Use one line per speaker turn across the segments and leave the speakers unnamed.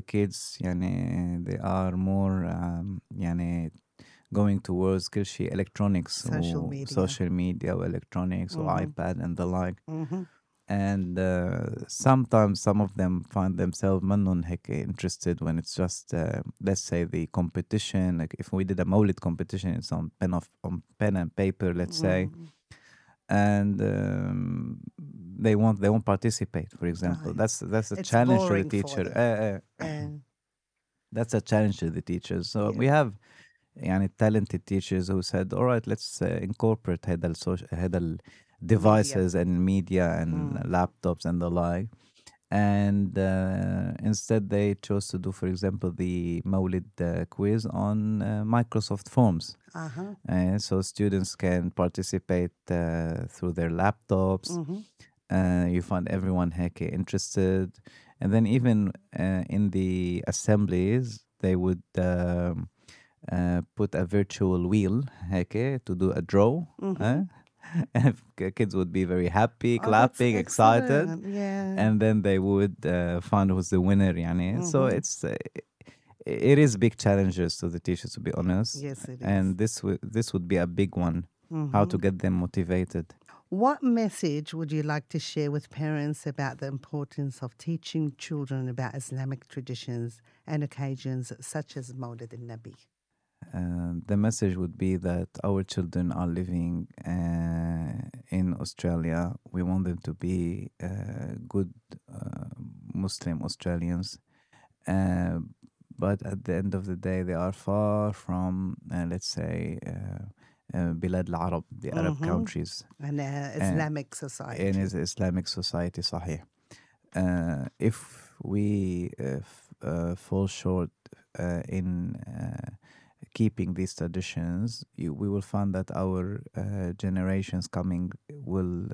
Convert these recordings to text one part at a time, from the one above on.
kids يعني they are more يعني going towards كل شيء electronics
Social
و
media.
social media و electronics و iPad and the like.
Mm-hmm.
And sometimes some of them find themselves منهم هيك interested when it's just let's say the competition, like if we did a مولد competition, it's on pen and paper, let's say, and they won't participate, for example.
Right.
That's a
It's
challenge to the
boring for
teacher.
them.
That's a challenge to the teachers. So
Yeah.
we have يعني talented teachers who said, all right, let's incorporate هذا devices and media and laptops and the like. And instead they chose to do, for example, the Mawlid quiz on Microsoft Forms. So students can participate through their laptops. You find everyone heck interested. And then even in the assemblies, they would put a virtual wheel heck, to do a draw. And kids would be very happy, clapping, excited.
Yeah.
And then they would find who's the winner. Yani. So it is big challenges to the teachers, to be honest.
Yes, it is.
And this would be a big one, how to get them motivated.
What message would you like to share with parents about the importance of teaching children about Islamic traditions and occasions such as Mawlid al-Nabi?
The message would be that our children are living in Australia. We want them to be good Muslim Australians. But at the end of the day, they are far from, let's say, بلاد العرب, the Arab countries.
And Islamic society.
In Islamic society, صحيح. If we fall short in keeping these traditions, we will find that our generations coming will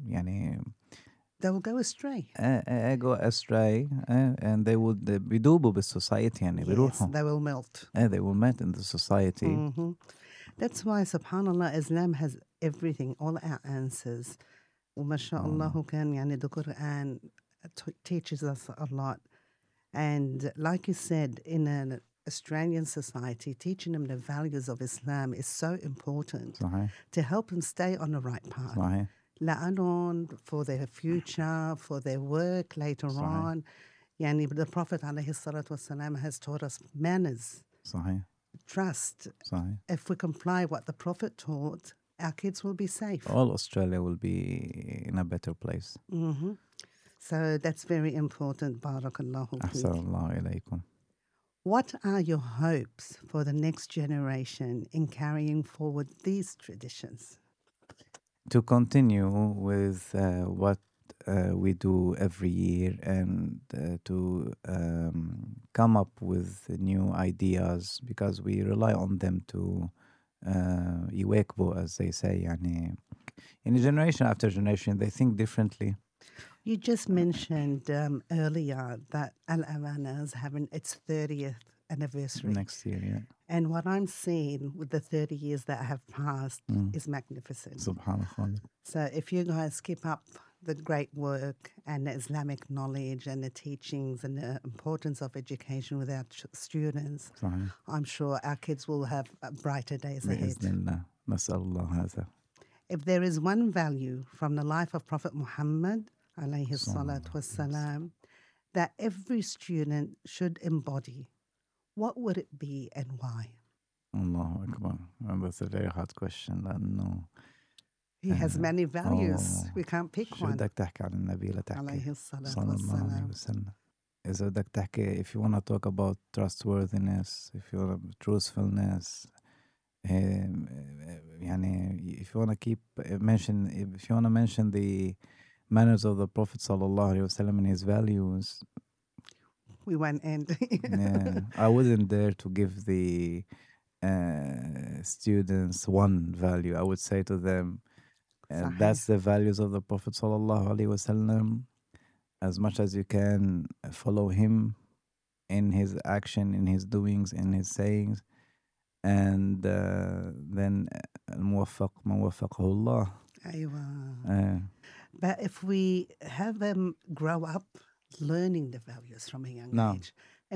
they will go astray.
go astray, and they would بيدوبوا بالsociety يعني
Yes,
بيروحوا.
they will melt.
They will melt in the society.
That's why, subhanallah, Islam has everything, all our answers. وما شاء الله كان يعني the Quran teaches us a lot. And like you said, in an Australian society, teaching them the values of Islam is so important
صحيح.
to help them stay on the right path.
صحيح.
لأنهم for their future, for their work later on. يعني the Prophet عليه الصلاة والسلام has taught us manners,
صحيح.
trust.
صحيح.
If we comply what the Prophet taught, our kids will be safe.
All Australia will be in a better place.
So that's very important. Barakallahu
أحسن
feek.
الله إليكم.
What are your hopes for the next generation in carrying forward these traditions?
To continue with what we do every year, and to come up with new ideas, because we rely on them to يواكبوا, as they say. يعني in generation after generation, they think differently.
You just mentioned earlier that Al Amana is having its 30th anniversary.
Next year, yeah.
And what I'm seeing with the 30 years that have passed is magnificent.
Subhanallah.
So if you guys keep up the great work and the Islamic knowledge and the teachings and the importance of education with our students,
صحيح.
I'm sure our kids will have brighter days ahead.
بإذن الله. نسأل الله هذا.
If there is one value from the life of Prophet Muhammad alayhi salatu wassalam that every student should embody, what would it be and why?
Allahu Akbar. And that's a very hard question, لأنه
He has many values. We can't pick
شو
one.
بدك تحكي عن النبي لتحكي
عليه الصلاة
صلى الله عليه
والسلام.
وسلم. إذا بدك تحكي, if you want to talk about trustworthiness, if you want truthfulness, يعني if you want to if you want to mention the manners of the Prophet sallallahu alaihi wasallam and his values,
We won't end.
yeah, I wouldn't dare to give the students one value. I would say to them, that's the values of the Prophet sallallahu alaihi wasallam. As much as you can, follow him in his action, in his doings, in his sayings, and then الموفق من وفقه الله.
Aywa. But if we have them grow up learning the values from a young age,